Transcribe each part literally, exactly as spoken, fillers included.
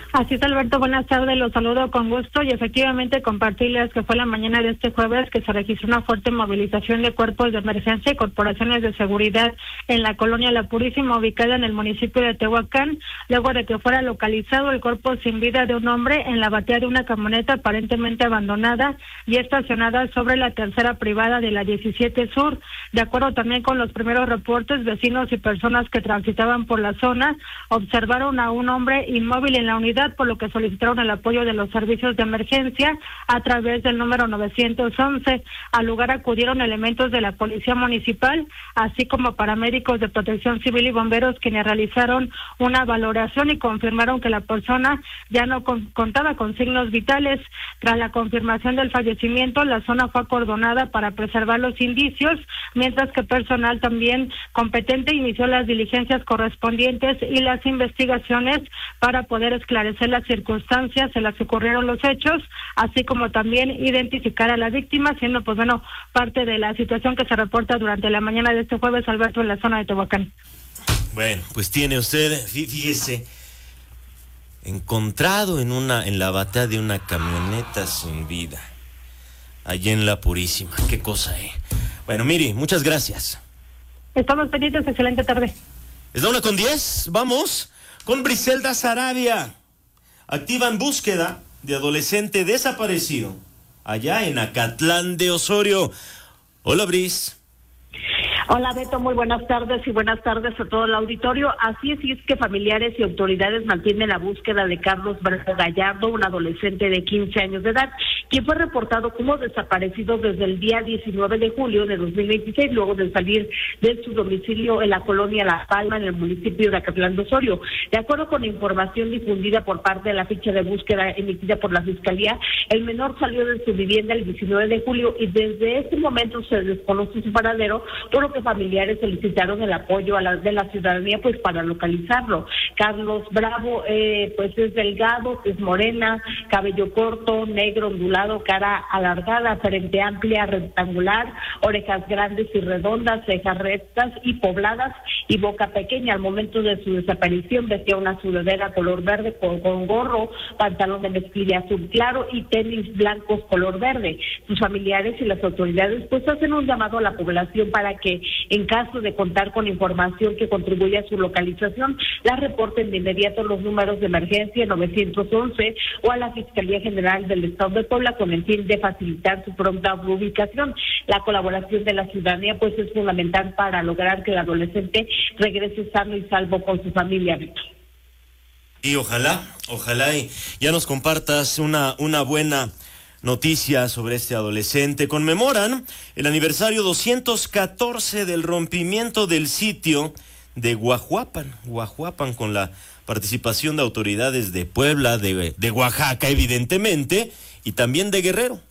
Así es, Alberto, buenas tardes, los saludo con gusto y efectivamente compartirles que fue la mañana de este jueves que se registró una fuerte movilización de cuerpos de emergencia y corporaciones de seguridad en la colonia La Purísima, ubicada en el municipio de Tehuacán, luego de que fuera localizado el cuerpo sin vida de un hombre en la batea de una camioneta aparentemente abandonada y estacionada sobre la tercera privada de la diecisiete Sur. De acuerdo también con los primeros reportes, vecinos y personas que transitaban por la zona observaron a un hombre inmóvil en la unidad, por lo que solicitaron el apoyo de los servicios de emergencia a través del número novecientos once. Al lugar acudieron elementos de la Policía Municipal, así como paramédicos de Protección Civil y bomberos, quienes realizaron una valoración y confirmaron que la persona ya no con, contaba con signos vitales. Tras la confirmación del fallecimiento, la zona fue acordonada para preservar los indicios, mientras que personal también competente inició las diligencias correspondientes y las investigaciones para poder esclarecer las circunstancias en las que ocurrieron los hechos, así como también identificar a la víctima, siendo pues bueno parte de la situación que se reporta durante la mañana de este jueves, Alberto, en la zona de Tehuacán. Bueno, pues tiene usted, fíjese, encontrado en una en la batea de una camioneta sin vida, allí en La Purísima. Qué cosa, eh. Bueno, Miri, muchas gracias. Estamos pendientes, excelente tarde. Es la una con diez, vamos con Briselda Sarabia. Activan búsqueda de adolescente desaparecido allá en Acatlán de Osorio. Hola, Bris. Hola, Beto, muy buenas tardes y buenas tardes a todo el auditorio. Así es, y es que familiares y autoridades mantienen la búsqueda de Carlos Gallardo, un adolescente de quince años de edad, quien fue reportado como desaparecido desde el día diecinueve de julio de dos mil veintiséis, luego de salir de su domicilio en la colonia La Palma, en el municipio de Acatlán de Osorio. De acuerdo con la información difundida por parte de la ficha de búsqueda emitida por la Fiscalía, el menor salió de su vivienda el diecinueve de julio y desde ese momento se desconoce su paradero, por lo que familiares solicitaron el apoyo a la, de la ciudadanía pues para localizarlo. Carlos Bravo eh, pues es delgado, es morena, cabello corto, negro, ondulado, cara alargada, frente amplia, rectangular, orejas grandes y redondas, cejas rectas y pobladas y boca pequeña. Al momento de su desaparición vestía una sudadera color verde con, con gorro, pantalón de mezclilla azul claro y tenis blancos color verde. Sus familiares y las autoridades pues hacen un llamado a la población para que en caso de contar con información que contribuya a su localización, la reporten de inmediato los números de emergencia novecientos once o a la Fiscalía General del Estado de Puebla con el fin de facilitar su pronta ubicación. La colaboración de la ciudadanía pues es fundamental para lograr que el adolescente regrese sano y salvo con su familia. Y ojalá, ojalá y ya nos compartas una, una buena noticia sobre este adolescente. Conmemoran el aniversario doscientos catorce del rompimiento del sitio de Guajuapan, Guajuapan, con la participación de autoridades de Puebla, de, de Oaxaca, evidentemente, y también de Guerrero.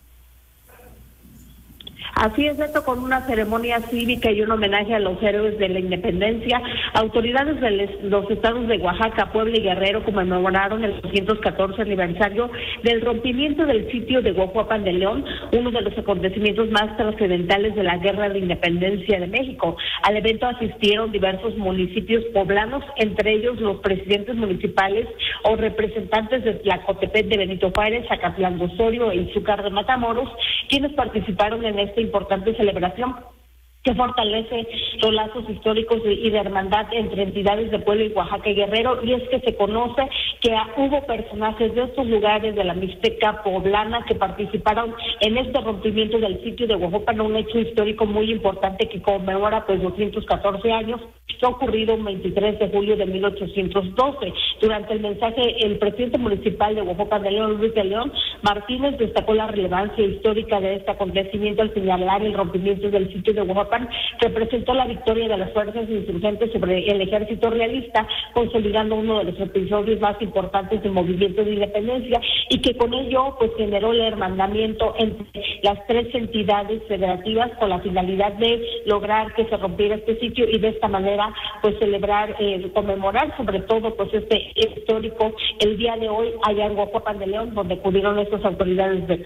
Así es, esto con una ceremonia cívica y un homenaje a los héroes de la independencia. Autoridades de los estados de Oaxaca, Puebla y Guerrero conmemoraron el doscientos catorce aniversario del rompimiento del sitio de Guajuapan de León, uno de los acontecimientos más trascendentales de la Guerra de Independencia de México. Al evento asistieron diversos municipios poblanos, entre ellos los presidentes municipales o representantes de Tlacotepec de Benito Juárez, Acatlán de Osorio e Izúcar de Matamoros, quienes participaron en este importante celebración que fortalece los lazos históricos y de hermandad entre entidades de Puebla y Oaxaca y Guerrero, y es que se conoce que hubo personajes de estos lugares de la Mixteca poblana que participaron en este rompimiento del sitio de Guajuapan, un hecho histórico muy importante que conmemora pues doscientos catorce años, que ha ocurrido el veintitrés de julio de mil ochocientos doce. Durante el mensaje, el presidente municipal de Guajuapan de León, Luis de León Martínez, destacó la relevancia histórica de este acontecimiento al señalar el rompimiento del sitio de Guajuapan representó la victoria de las fuerzas insurgentes sobre el ejército realista, consolidando uno de los episodios más importantes del movimiento de independencia, y que con ello pues generó el hermandamiento entre las tres entidades federativas con la finalidad de lograr que se rompiera este sitio y de esta manera pues celebrar, eh, conmemorar sobre todo pues este histórico el día de hoy allá en Guajuapan de León, donde acudieron estas autoridades de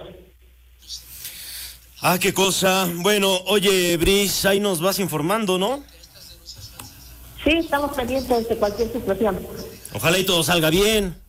Ah, qué cosa. Bueno, oye, Bris, ahí nos vas informando, ¿no? Sí, estamos pendientes de cualquier situación. Ojalá y todo salga bien.